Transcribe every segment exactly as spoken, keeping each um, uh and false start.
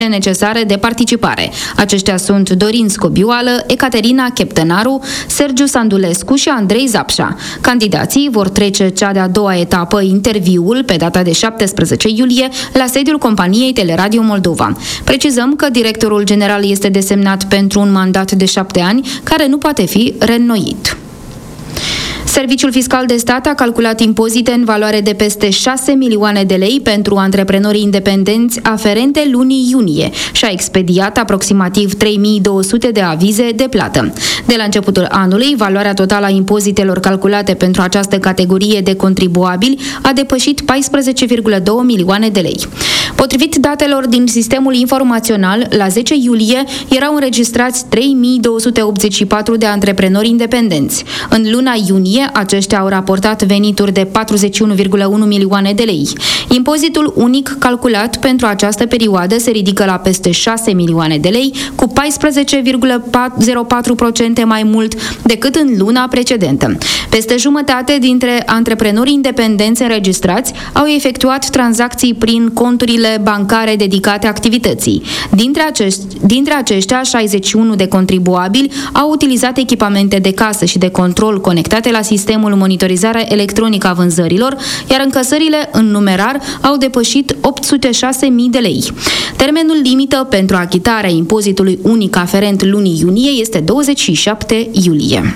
necesare de participare. Aceștia sunt Dorin Scobioală, Ecaterina Cheptănaru, Sergiu Sandulescu și Andrei Zapșa. Candidații vor trece cea de-a doua etapă, interviul, pe data de șaptesprezece iulie, la sediul companiei Teleradio Moldova. Precizăm că directorul general este desemnat pentru un mandat de șapte ani, care nu poate fi reînnoit. Serviciul Fiscal de Stat a calculat impozite în valoare de peste șase milioane de lei pentru antreprenorii independenți aferente lunii iunie și a expediat aproximativ trei mii două sute de avize de plată. De la începutul anului, valoarea totală a impozitelor calculate pentru această categorie de contribuabili a depășit paisprezece virgulă doi milioane de lei. Potrivit datelor din sistemul informațional, la zece iulie erau înregistrați trei mii două sute optzeci și patru de antreprenori independenți. În luna iunie, aceștia au raportat venituri de patruzeci și unu virgulă unu milioane de lei. Impozitul unic calculat pentru această perioadă se ridică la peste șase milioane de lei, cu paisprezece virgulă zero patru la sută mai mult decât în luna precedentă. Peste jumătate dintre antreprenorii independenți înregistrați au efectuat tranzacții prin conturile bancare dedicate activității. Dintre, acești, dintre aceștia, șaizeci și unu de contribuabili au utilizat echipamente de casă și de control conectate la sistemul monitorizare electronică a vânzărilor, iar încasările în numerar au depășit opt sute șase mii de lei. Termenul limită pentru achitarea impozitului unic aferent lunii iunie este douăzeci și șapte iulie.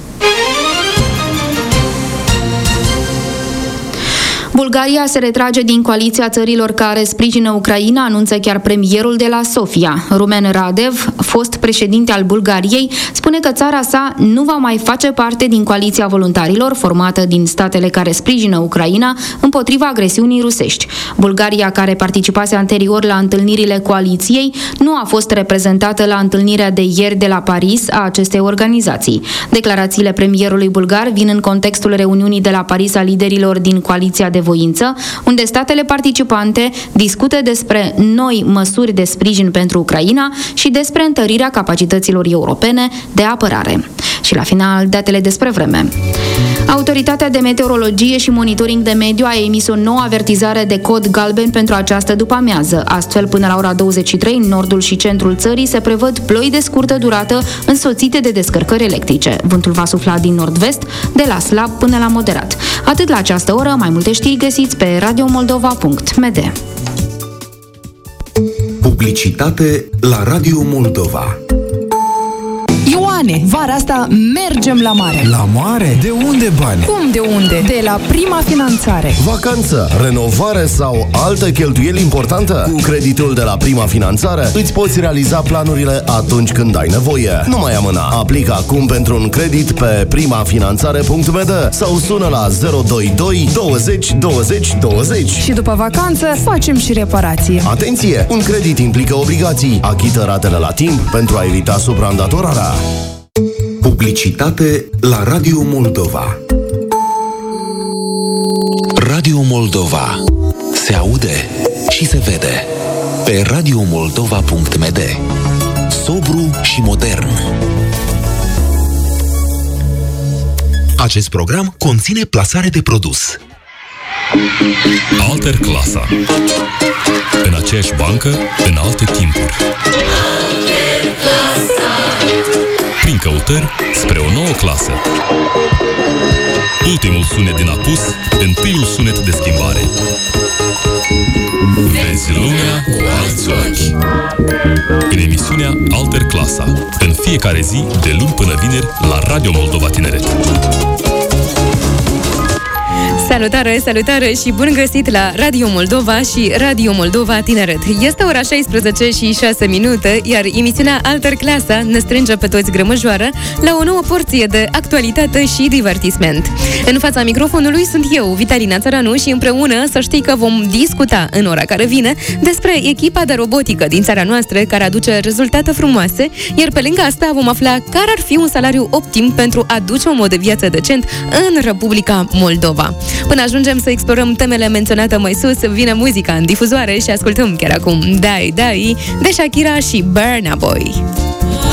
Bulgaria se retrage din coaliția țărilor care sprijină Ucraina, anunță chiar premierul de la Sofia. Rumen Radev, fost președinte al Bulgariei, spune că țara sa nu va mai face parte din coaliția voluntarilor formată din statele care sprijină Ucraina împotriva agresiunii rusești. Bulgaria, care participase anterior la întâlnirile coaliției, nu a fost reprezentată la întâlnirea de ieri de la Paris a acestei organizații. Declarațiile premierului bulgar vin în contextul reuniunii de la Paris a liderilor din coaliția de voință, unde statele participante discută despre noi măsuri de sprijin pentru Ucraina și despre întărirea capacităților europene de apărare. Și la final, datele despre vreme. Autoritatea de meteorologie și monitoring de mediu a emis o nouă avertizare de cod galben pentru această după-amiază. Astfel, până la ora douăzeci și trei, în nordul și centrul țării se prevăd ploi de scurtă durată însoțite de descărcări electrice. Vântul va sufla din nord-vest, de la slab până la moderat. Atât la această oră, mai multe știri găsiți pe radio moldova punct m d. Publicitate la Radio Moldova. Ioane, vara asta mergem la mare. La mare? De unde bani? Cum de unde? De la Prima Finanțare. Vacanță, renovare sau altă cheltuieli importantă? Cu creditul de la Prima Finanțare îți poți realiza planurile atunci când ai nevoie. Nu mai amâna. Aplică acum pentru un credit pe prima finanțare punct m d sau sună la zero doi doi douăzeci douăzeci douăzeci. Și după vacanță facem și reparație. Atenție! Un credit implică obligații. Achită ratele la timp pentru a evita supraîndatorarea. Publicitate la Radio Moldova. Radio Moldova. Se aude și se vede pe radio moldova punct m d. Sobru și modern. Acest program conține plasare de produs. Alter Clasa. În aceeași bancă, în alte timpuri. Prin căutări spre o nouă clasă. Ultimul sunet din apus, întâiul sunet de schimbare. Vezi lumea cu alți ochi. În emisiunea Alter Clasa, în fiecare zi, de luni până vineri, la Radio Moldova Tineret. Salutare, salutare și bun găsit la Radio Moldova și Radio Moldova Tineret. Este ora șaisprezece și șase minute, iar emisiunea Alter Clasa ne strânge pe toți grămăjoară la o nouă porție de actualitate și divertisment. În fața microfonului sunt eu, Vitalina Țăranu, și împreună să știi că vom discuta în ora care vine despre echipa de robotică din țara noastră care aduce rezultate frumoase, iar pe lângă asta vom afla care ar fi un salariu optim pentru a duce un mod de viață decent în Republica Moldova. Până ajungem să explorăm temele menționate mai sus, vine muzica în difuzoare și ascultăm chiar acum Dai Dai de Shakira și Burna Boy.